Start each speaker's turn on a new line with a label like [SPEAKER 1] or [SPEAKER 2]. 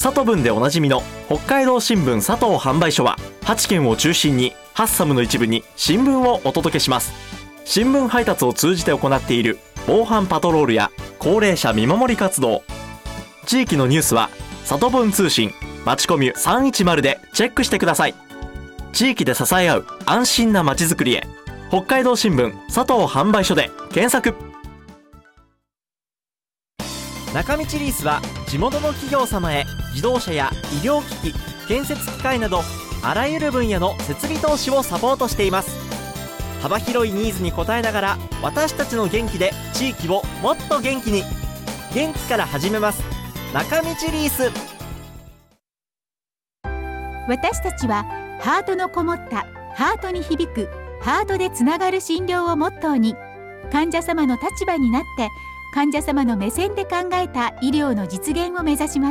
[SPEAKER 1] 佐藤文でおなじみの北海道新聞佐藤販売所は8県を中心にハッサムの一部に新聞をお届けします。新聞配達を通じて行っている防犯パトロールや高齢者見守り活動、地域のニュースは佐藤文通信まちコミュ310でチェックしてください。地域で支え合う安心なまちづくりへ、北海道新聞佐藤販売所で検索。中道リースは地元の企業様へ自動車や医療機器、建設機械などあらゆる分野の設備投資をサポートしています。幅広いニーズに応えながら私たちの元気で地域をもっと元気に。元気から始めます。中道リース。
[SPEAKER 2] 私たちはハートのこもったハートに響くハートでつながる診療をモットーに、患者様の立場になって患者様の目線で考えた医療の実現を目指します。